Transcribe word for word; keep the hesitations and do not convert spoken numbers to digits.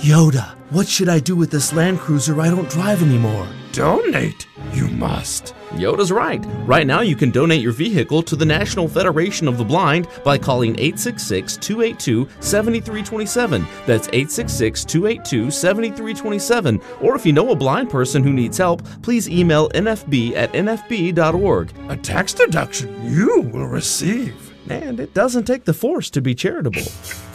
Yoda, what should I do with this Land Cruiser I don't drive anymore? Donate, you must. Yoda's right. Right now you can donate your vehicle to the National Federation of the Blind by calling eight six six, two eight two, seven three two seven. That's eight six six, two eight two, seven three two seven. Or if you know a blind person who needs help, please email n f b at n f b dot org. A tax deduction you will receive. And it doesn't take the Force to be charitable.